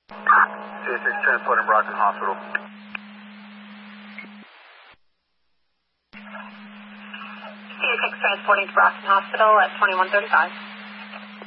CA6 transporting Brockton Hospital. CA6 transporting to Brockton Hospital at 2135.